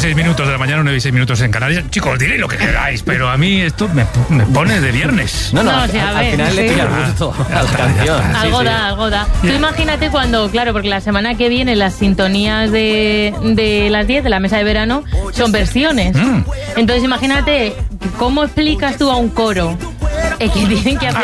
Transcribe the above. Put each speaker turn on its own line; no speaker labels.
6 minutos de la mañana, 9 y 6 minutos en Canarias. Chicos, diréis lo que queráis, pero a mí esto me pone de viernes.
No,
No, sí, a
al
ver,
final le
sí.
tira el gusto a la canción.
Algo da. Tú imagínate cuando, claro, porque la semana que viene las sintonías de las 10 de la mesa de verano son versiones. Entonces imagínate, ¿cómo explicas tú a un coro que tienen que hacer